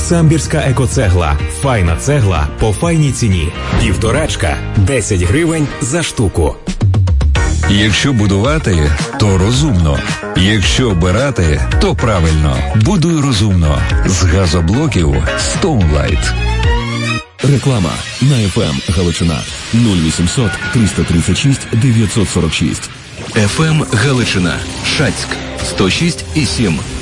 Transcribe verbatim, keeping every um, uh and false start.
Самбірська екоцегла. Файна цегла по файній ціні. Півторачка – десять гривень за штуку. Якщо будувати, то розумно. Якщо обирати, то правильно. Будуй розумно. З газоблоків Stoneline. Реклама на еф ем Галичина нуль вісімсот триста тридцять шість дев'ятсот сорок шість. еф ем Галичина, Шацьк сто шість і сім.